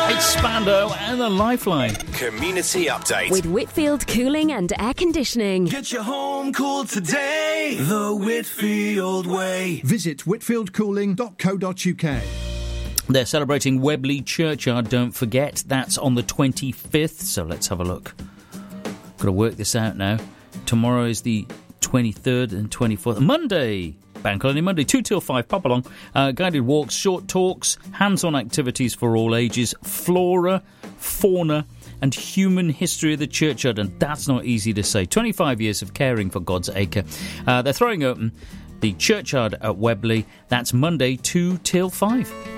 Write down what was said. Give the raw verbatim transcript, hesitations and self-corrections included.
It's Spando and the Lifeline. Community Update. With Whitfield Cooling and Air Conditioning. Get your home cooled today the Whitfield way. Visit whitfield cooling dot co dot uk. They're celebrating Webley Churchyard, don't forget. That's on the twenty-fifth, so let's have a look. Got to work this out now. Tomorrow is the twenty-third and twenty-fourth. Monday! Bank Holiday Monday, two till five, pop along. Uh, guided walks, short talks, hands-on activities for all ages, flora, fauna and human history of the churchyard, and that's not easy to say. twenty-five years of caring for God's acre. Uh, they're throwing open the churchyard at Webley. That's Monday, two till five.